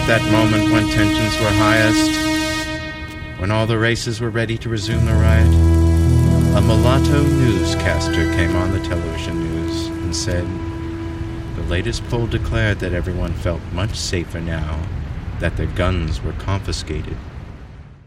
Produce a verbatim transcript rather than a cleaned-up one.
at that moment when tensions were highest, when all the races were ready to resume the riot, a mulatto newscaster came on the television news and said, the latest poll declared that everyone felt much safer now, that their guns were confiscated.